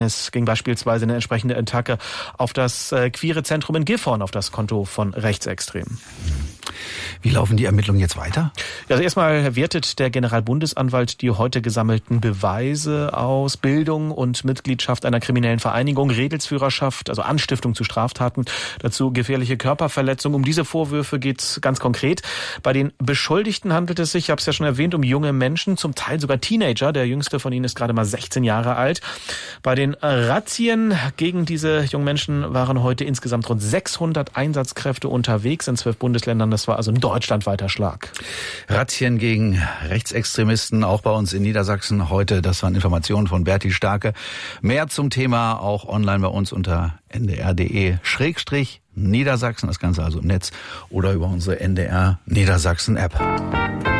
Es ging beispielsweise eine entsprechende Attacke auf das queere Zentrum in Gifhorn, auf das Konto von Rechtsextremen. Wie laufen die Ermittlungen jetzt weiter? Also erstmal wertet der Generalbundesanwalt die heute gesammelten Beweise aus: Bildung und Mitgliedschaft einer kriminellen Vereinigung, Redelsführerschaft, also Anstiftung zu Straftaten, dazu gefährliche Körperverletzung. Um diese Vorwürfe geht es ganz konkret. Bei den Beschuldigten handelt es sich, ich habe es ja schon erwähnt, um junge Menschen, zum Teil sogar Teenager. Der jüngste von ihnen ist gerade mal 16 Jahre alt. Bei den Razzien gegen diese jungen Menschen waren heute insgesamt rund 600 Einsatzkräfte unterwegs in 12 Bundesländern. Das war also ein deutschlandweiter Schlag. Razzien gegen Rechtsextremisten, auch bei uns in Niedersachsen heute. Das waren Informationen von Berti Starke. Mehr zum Thema auch online bei uns unter ndr.de/Niedersachsen. Das Ganze also im Netz oder über unsere NDR Niedersachsen App.